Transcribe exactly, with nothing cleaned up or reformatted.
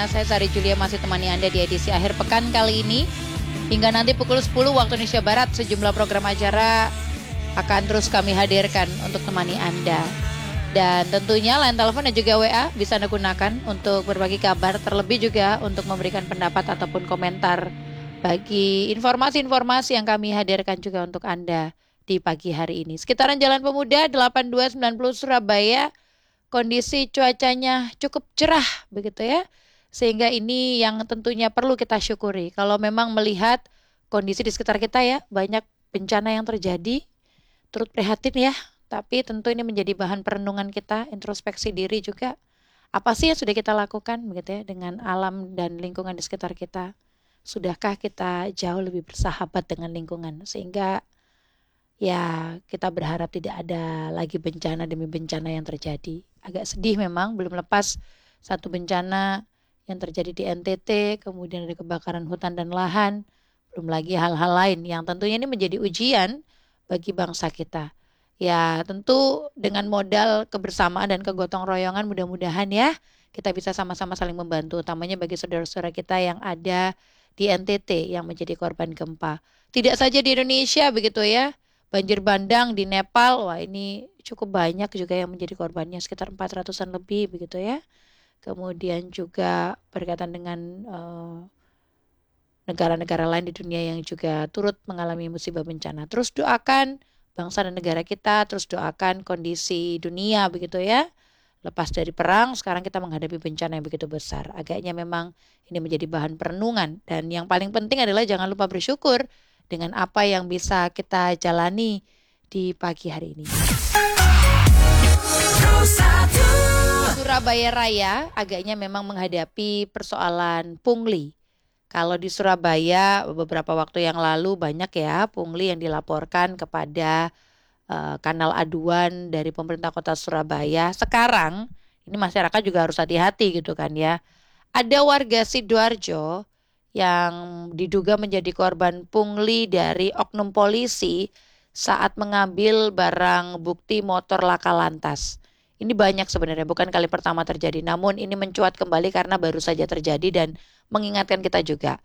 semuanya, saya Sari Julia masih temani Anda di edisi akhir pekan kali ini. Hingga nanti pukul sepuluh waktu Indonesia Barat, sejumlah program acara akan terus kami hadirkan untuk temani Anda. Dan tentunya line telepon dan juga W A bisa Anda gunakan untuk berbagi kabar, terlebih juga untuk memberikan pendapat ataupun komentar bagi informasi-informasi yang kami hadirkan juga untuk Anda di pagi hari ini. Sekitaran Jalan Pemuda delapan dua sembilan nol Surabaya, kondisi cuacanya cukup cerah begitu ya. Sehingga ini yang tentunya perlu kita syukuri. Kalau memang melihat kondisi di sekitar kita ya, banyak bencana yang terjadi, turut prihatin ya. Tapi tentu ini menjadi bahan perenungan kita, introspeksi diri juga. Apa sih yang sudah kita lakukan begitu ya dengan alam dan lingkungan di sekitar kita? Sudahkah kita jauh lebih bersahabat dengan lingkungan sehingga ya kita berharap tidak ada lagi bencana demi bencana yang terjadi. Agak sedih memang, belum lepas satu bencana yang terjadi di N T T, kemudian ada kebakaran hutan dan lahan, belum lagi hal-hal lain yang tentunya ini menjadi ujian bagi bangsa kita. Ya tentu dengan modal kebersamaan dan kegotong royongan mudah-mudahan ya kita bisa sama-sama saling membantu, utamanya bagi saudara-saudara kita yang ada di N T T yang menjadi korban gempa. Tidak saja di Indonesia begitu ya, banjir bandang di Nepal, wah ini cukup banyak juga yang menjadi korbannya, sekitar empat ratusan lebih begitu ya. Kemudian juga berkaitan dengan uh, negara-negara lain di dunia yang juga turut mengalami musibah bencana. Terus doakan bangsa dan negara kita, terus doakan kondisi dunia begitu ya. Lepas dari perang, sekarang kita menghadapi bencana yang begitu besar. Agaknya memang ini menjadi bahan perenungan. Dan yang paling penting adalah jangan lupa bersyukur dengan apa yang bisa kita jalani di pagi hari ini. Surabaya Raya agaknya memang menghadapi persoalan pungli. Kalau di Surabaya beberapa waktu yang lalu banyak ya pungli yang dilaporkan kepada uh, kanal aduan dari pemerintah kota Surabaya. Sekarang ini masyarakat juga harus hati-hati gitu kan ya. Ada warga Sidoarjo yang diduga menjadi korban pungli dari oknum polisi saat mengambil barang bukti motor laka lantas. Ini banyak sebenarnya, bukan kali pertama terjadi, namun ini mencuat kembali karena baru saja terjadi dan mengingatkan kita juga.